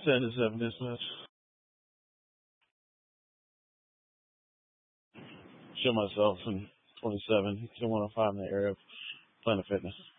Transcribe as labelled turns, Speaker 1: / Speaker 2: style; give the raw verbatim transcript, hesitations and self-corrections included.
Speaker 1: seventy-seven dispatch. Show myself in twenty-seven, two one oh five in the area of Planet Fitness.